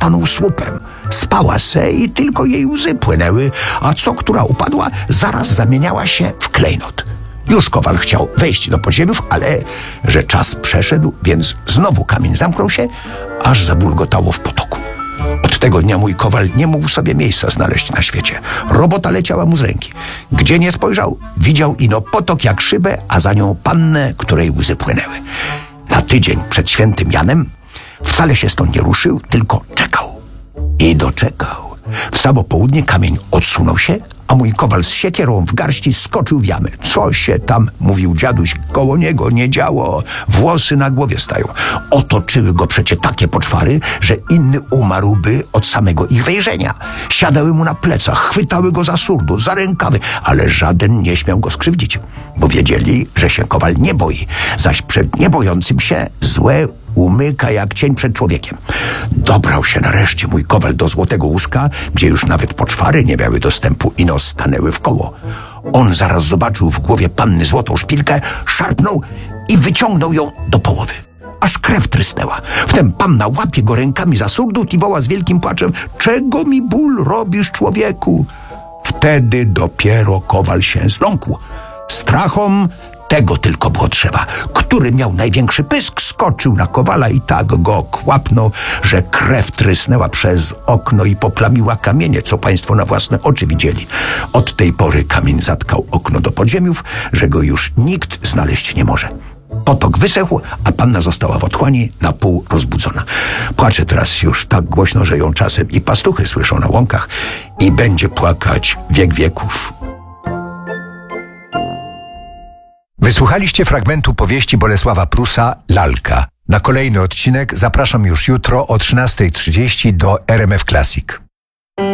stanął słupem. Spała se i tylko jej łzy płynęły, a co która upadła, zaraz zamieniała się w klejnot. Już kowal chciał wejść do podziemiów, ale że czas przeszedł, więc znowu kamień zamknął się, aż zabulgotało w potoku. Od tego dnia mój kowal nie mógł sobie miejsca znaleźć na świecie. Robota leciała mu z ręki. Gdzie nie spojrzał, widział ino potok jak szybę, a za nią pannę, której łzy płynęły. Na tydzień przed świętym Janem wcale się stąd nie ruszył, tylko czekał. I doczekał. W samo południe kamień odsunął się, a mój kowal z siekierą w garści skoczył w jamę. Co się tam, mówił dziaduś, koło niego nie działo. Włosy na głowie stają. Otoczyły go przecie takie poczwary, że inny umarłby od samego ich wejrzenia. Siadały mu na plecach, chwytały go za surdut, za rękawy, ale żaden nie śmiał go skrzywdzić, bo wiedzieli, że się kowal nie boi, zaś przed niebojącym się złe umyka jak cień przed człowiekiem. Dobrał się nareszcie mój kowal do złotego łóżka, gdzie już nawet poczwary nie miały dostępu, ino stanęły w koło. On zaraz zobaczył w głowie panny złotą szpilkę, szarpnął i wyciągnął ją do połowy. Aż krew trysnęła. Wtem panna łapie go rękami za surdut i woła z wielkim płaczem: czego mi ból robisz, człowieku? Wtedy dopiero kowal się zląkł. Strachom tego tylko było trzeba. Który miał największy pysk, skoczył na kowala i tak go kłapnął, że krew trysnęła przez okno i poplamiła kamienie, co państwo na własne oczy widzieli. Od tej pory kamień zatkał okno do podziemiów, że go już nikt znaleźć nie może. Potok wysechł, a panna została w otchłani, na pół rozbudzona. Płacze teraz już tak głośno, że ją czasem i pastuchy słyszą na łąkach i będzie płakać wiek wieków. Wysłuchaliście fragmentu powieści Bolesława Prusa Lalka. Na kolejny odcinek zapraszam już jutro o 13:30 do RMF Classic.